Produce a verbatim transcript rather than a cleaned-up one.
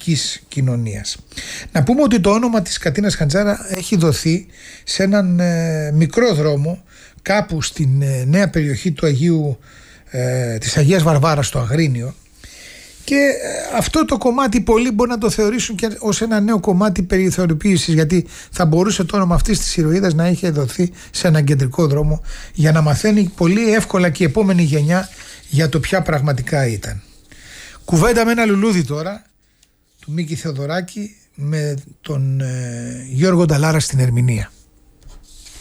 τοπικής κοινωνίας. Να πούμε ότι το όνομα της Κατίνας Χαντζάρα έχει δοθεί σε έναν ε, μικρό δρόμο κάπου στην ε, νέα περιοχή του Αγίου, ε, της Αγίας Βαρβάρας στο Αγρίνιο, και ε, αυτό το κομμάτι πολλοί μπορεί να το θεωρήσουν και ως ένα νέο κομμάτι περιθωριοποίησης, γιατί θα μπορούσε το όνομα αυτής της ηρωίδας να είχε δοθεί σε έναν κεντρικό δρόμο για να μαθαίνει πολύ εύκολα και η επόμενη γενιά για το ποια πραγματικά ήταν. Κουβέντα με ένα λουλούδι τώρα του Μίκη Θεοδωράκη με τον ε, Γιώργο Νταλάρα στην ερμηνεία.